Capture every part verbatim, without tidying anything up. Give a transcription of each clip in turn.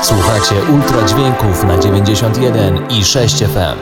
Słuchacie ultradźwięków na dziewięćdziesiąt jeden i sześć F M.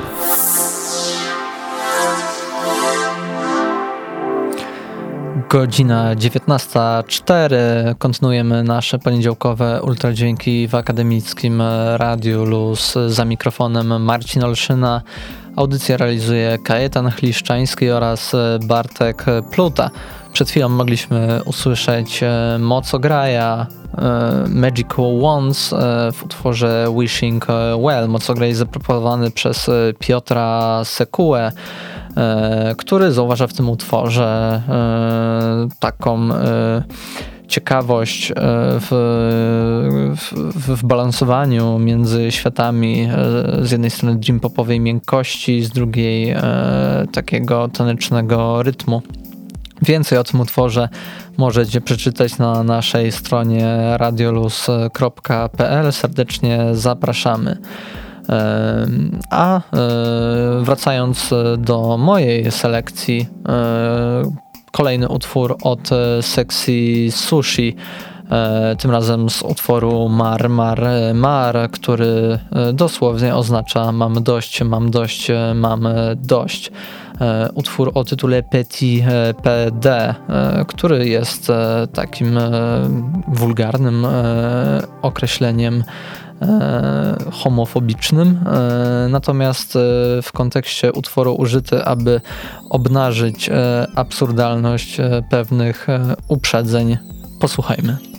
Godzina dziewiętnasta cztery. Kontynuujemy nasze poniedziałkowe ultradźwięki w akademickim Radiu Luz. Za mikrofonem Marcin Olszyna. Audycję realizuje Kajetan Chliszczański oraz Bartek Pluta. Przed chwilą mogliśmy usłyszeć Mocograja, Magical Wands w utworze Wishing Well. Mocograj zaproponowany przez Piotra Sekułę, który zauważa w tym utworze taką ciekawość w, w, w balansowaniu między światami, z jednej strony dream popowej miękkości, z drugiej takiego tanecznego rytmu. Więcej o tym utworze możecie przeczytać na naszej stronie radioluz kropka p l. Serdecznie zapraszamy. A wracając do mojej selekcji, kolejny utwór od Sexy Sushi, tym razem z utworu Mar Mar Mar, który dosłownie oznacza mam dość, mam dość, mam dość. Utwór o tytule Petit P D, który jest takim wulgarnym określeniem homofobicznym, natomiast w kontekście utworu użyty, aby obnażyć absurdalność pewnych uprzedzeń. Posłuchajmy.